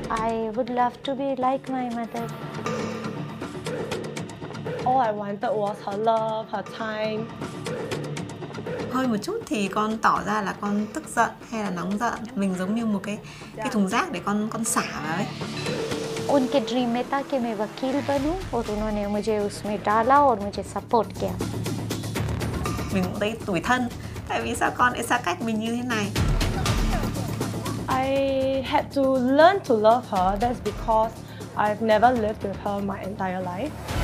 I would love to be like my mother. All I wanted was her love, her time. Hơi một chút thì con tỏ ra là con tức giận hay là nóng giận. Mình giống như một cái thùng rác để con xả vào ấy. उनके ड्रीम में था कि मैं वकील बनूं और उन्होंने मुझे उसमें डाला और मुझे सपोर्ट किया. Mình cũng thấy tủi thân. Tại vì sao con lại xa cách mình như thế này? I had to learn to love her. That's because I've never lived with her my entire life.